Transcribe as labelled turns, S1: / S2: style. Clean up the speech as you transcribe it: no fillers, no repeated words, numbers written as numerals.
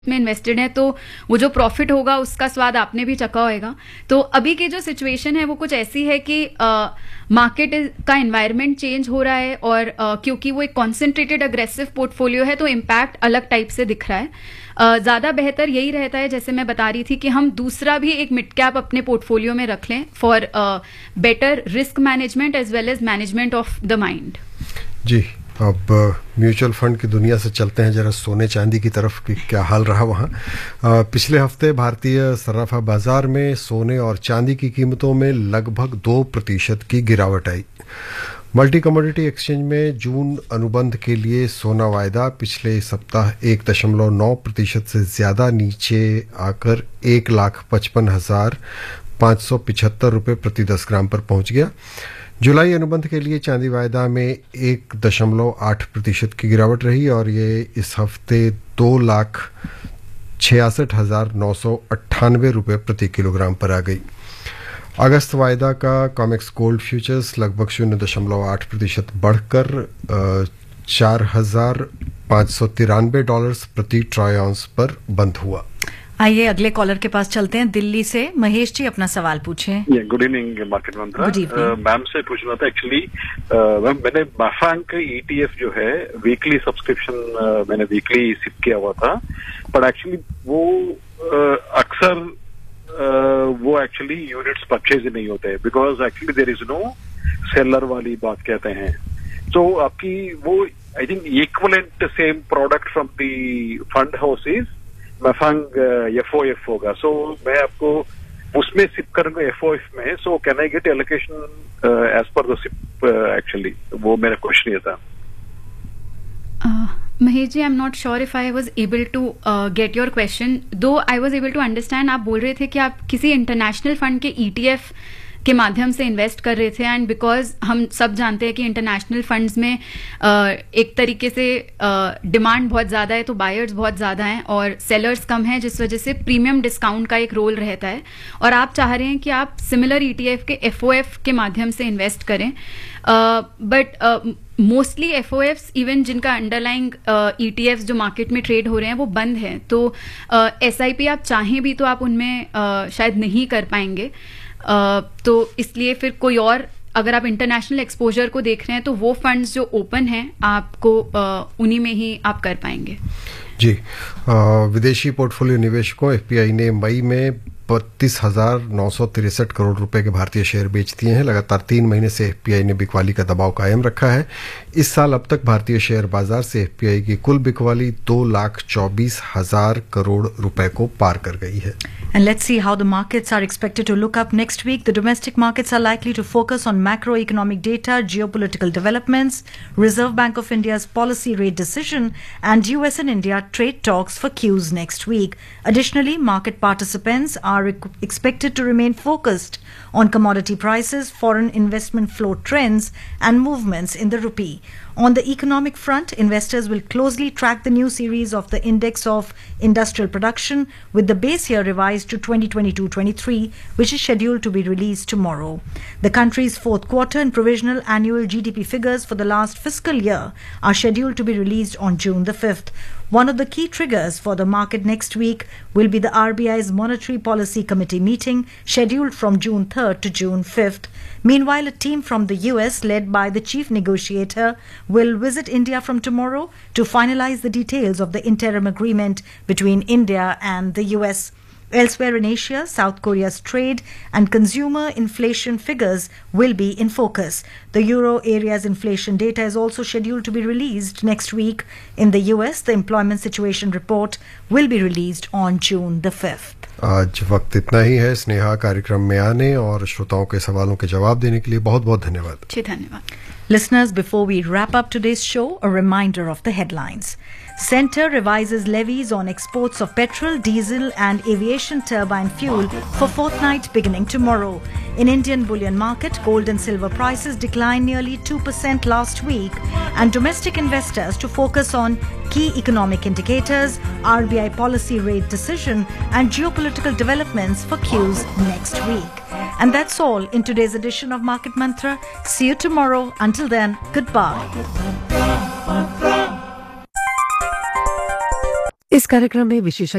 S1: में इन्वेस्टेड है तो वो जो प्रॉफिट होगा उसका स्वाद आपने भी चखा होगा। तो अभी की जो सिचुएशन है वो कुछ ऐसी है कि मार्केट का एनवायरनमेंट चेंज हो रहा है और क्योंकि वो एक कॉन्सेंट्रेटेड अग्रेसिव पोर्टफोलियो है तो इम्पैक्ट अलग टाइप से दिख रहा है। ज़्यादा बेहतर यही रहता है, जैसे मैं बता रही थी, कि हम दूसरा भी एक मिड कैप अपने पोर्टफोलियो में रख लें for better risk management as well age management of the mind.
S2: जी, अब म्यूचुअल फंड की दुनिया से चलते हैं जरा सोने चांदी की तरफ कि क्या हाल रहा वहाँ। पिछले हफ्ते भारतीय सराफा बाजार में सोने और चांदी की कीमतों में लगभग 2% की गिरावट आई। मल्टी कमोडिटी एक्सचेंज में जून अनुबंध के लिए सोना वायदा पिछले सप्ताह 1.9% से ज्यादा नीचे आकर 1,55,575 रुपये प्रति 10 ग्राम पर पहुंच गया। जुलाई अनुबंध के लिए चांदी वायदा में 1.8% की गिरावट रही और ये इस हफ्ते 2,66,998 रुपये प्रति किलोग्राम पर आ गई। अगस्त वायदा का कॉमेक्स गोल्ड फ्यूचर्स लगभग 0.8% बढ़कर $4,593 प्रति ट्रॉय ऑunce पर बंद हुआ।
S3: आइए अगले कॉलर के पास चलते हैं। दिल्ली से महेश जी अपना सवाल पूछें।
S4: गुड इवनिंग मार्केट मंत्रा।
S3: Good evening.
S4: मैम से पूछना था एक्चुअली, मैम मैंने मैफैंग का ETF जो है वीकली सब्सक्रिप्शन मैंने वीकली सिप किया हुआ था, बट एक्चुअली वो अक्सर वो एक्चुअली यूनिट्स परचेज नहीं होते because actually there is no seller वाली बात कहते हैं। तो आपकी वो I think equivalent same product from the fund houses मैफैंग FOF होगा। सो मैं आपको उसमें सिप करूंगा FOF में, so can I get allocation as per the SIP actually, वो मेरा क्वेश्चन ये था।
S1: Mahesh ji, I am not sure if I was able to get your question, दो I was able to understand. आप बोल रहे थे कि आप किसी इंटरनेशनल फंड के ETF के माध्यम से इन्वेस्ट कर रहे थे, एंड बिकॉज हम सब जानते हैं कि इंटरनेशनल फंड्स में एक तरीके से डिमांड बहुत ज़्यादा है तो बायर्स बहुत ज़्यादा हैं और सेलर्स कम हैं, जिस वजह से प्रीमियम डिस्काउंट का एक रोल रहता है और आप चाह रहे हैं कि आप सिमिलर ETF के FOF के माध्यम से इन्वेस्ट करें। बट मोस्टली FOFs इवन जिनका अंडरलाइंग ETFs जो मार्केट में ट्रेड हो रहे हैं वो बंद हैं, तो SIP आप चाहें भी तो आप उनमें शायद नहीं कर पाएंगे। तो इसलिए फिर कोई और, अगर आप इंटरनेशनल एक्सपोजर को देख रहे हैं तो वो फंड्स जो ओपन हैं आपको उन्हीं में ही आप कर पाएंगे।
S2: जी, विदेशी पोर्टफोलियो निवेशकों FPI ने मई में 32,963 करोड़ रुपए के भारतीय शेयर बेच दिए हैं। लगातार 3 महीने से FPI ने बिकवाली का दबाव कायम रखा है। इस साल अब तक भारतीय शेयर बाजार से FPI की कुल बिकवाली 2,24,000 करोड़ रुपए को पार कर गई है।
S3: And let's see how the markets are expected to look up next week. The domestic markets are likely to focus on macroeconomic data, geopolitical developments, Reserve Bank of India's policy rate decision, and US and India trade talks for cues next week. Additionally, market participants are expected to remain focused on commodity prices, foreign investment flow trends, and movements in the rupee. On the economic front, investors will closely track the new series of the Index of Industrial Production, with the base year revised to 2022-23, which is scheduled to be released tomorrow. The country's fourth quarter and provisional annual GDP figures for the last fiscal year are scheduled to be released on June the 5th. One of the key triggers for the market next week will be the RBI's Monetary Policy Committee meeting scheduled from June 3rd to June 5th. Meanwhile, a team from the US led by the chief negotiator will visit India from tomorrow to finalize the details of the interim agreement between India and the US. Elsewhere in Asia, South Korea's trade and consumer inflation figures will be in focus. The euro area's inflation data is also scheduled to be released next week. In the US, the employment situation report will be released on June the 5th.
S2: आज वक्त इतना ही है। स्नेहा, कार्यक्रम में आने और श्रोताओं के सवालों के जवाब देने के लिए बहुत बहुत धन्यवाद।
S1: जी धन्यवाद।
S3: Listeners, before we wrap up today's show, a reminder of the headlines. Centre revises levies on exports of petrol, diesel and aviation turbine fuel for fortnight beginning tomorrow. In Indian bullion market, gold and silver prices declined nearly 2% last week, and domestic investors to focus on key economic indicators, RBI policy rate decision and geopolitical developments for cues next week. And that's all in today's edition of Market Mantra. See you tomorrow. Until then, goodbye.
S5: इस कार्यक्रम में विशेषज्ञ